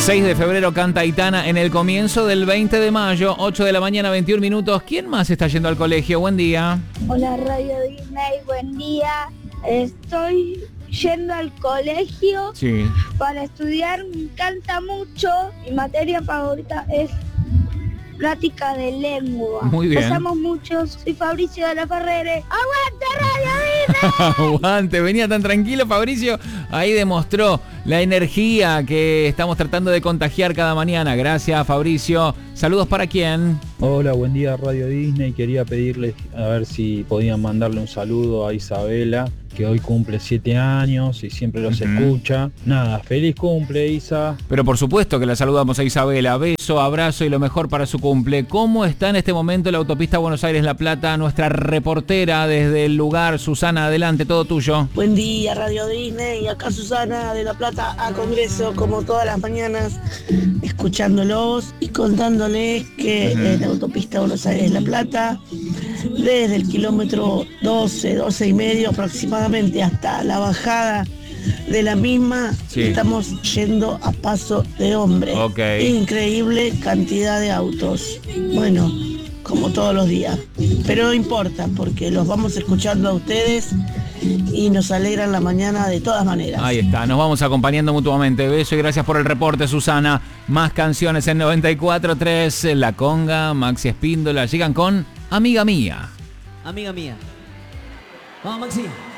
6 de febrero canta Aitana en el comienzo del 20 de mayo, 8 de la mañana, 21 minutos. ¿Quién más está yendo al colegio? Buen día. Hola Radio Disney, buen día. Estoy yendo al colegio para estudiar, me encanta mucho. Mi materia favorita es práctica de lengua. Muy bien. Pasamos muchos, soy Fabricio de la Ferrere. ¡Aguante Radio Disney! Aguante, venía tan tranquilo Fabricio. Ahí demostró la energía que estamos tratando de contagiar cada mañana. Gracias Fabricio. Saludos para quién. Hola, buen día Radio Disney. Quería pedirles a ver si podían mandarle un saludo a Isabela, que hoy cumple 7 años y siempre los escucha. Nada, feliz cumple, Isa. Pero por supuesto que la saludamos a Isabela. Beso, abrazo y lo mejor para su cumple. ¿Cómo está en este momento la autopista Buenos Aires-La Plata? Nuestra reportera desde el lugar, Susana, adelante, todo tuyo. Buen día Radio Disney, acá Susana de La Plata a Congreso, como todas las mañanas, escuchándolos y contándoles que en la autopista Buenos Aires-La Plata, desde el kilómetro 12 y medio aproximadamente hasta la bajada de la misma, estamos yendo a paso de hombre. Increíble cantidad de autos. Bueno, como todos los días. Pero no importa, porque los vamos escuchando a ustedes y nos alegran la mañana de todas maneras. Ahí está, nos vamos acompañando mutuamente. Beso y gracias por el reporte, Susana. Más canciones en 94.3, La Conga, Maxi Espíndola. Llegan con Amiga Mía. Amiga Mía. Vamos, Maxi.